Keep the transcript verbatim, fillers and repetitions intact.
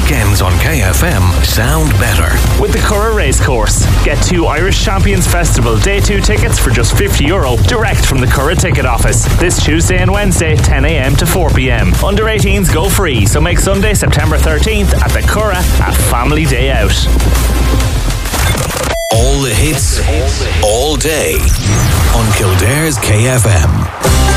weekends on K F M sound better. With the Curragh Racecourse, get two Irish Champions Festival Day two tickets for just fifty euro direct from the Curragh Ticket Office. This Tuesday and Wednesday, ten a m to four p m. Under eighteens go free, so make Sunday, September thirteenth at the Curragh a family day out. All the hits, all day on Kildare's K F M.